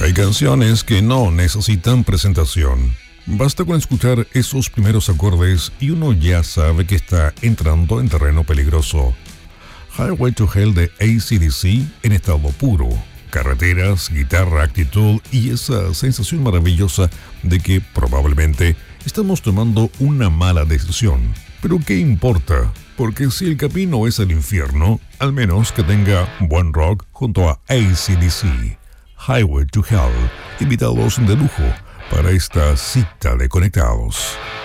Hay canciones que no necesitan presentación. Basta con escuchar esos primeros acordes y uno ya sabe que está entrando en terreno peligroso. Highway to Hell de AC/DC en estado puro. Carreteras, guitarra, actitud y esa sensación maravillosa de que probablemente estamos tomando una mala decisión. Pero ¿qué importa? Porque si el camino es el infierno, al menos que tenga buen rock junto a AC/DC. Highway to Hell, invitados de lujo para esta cita de conectados.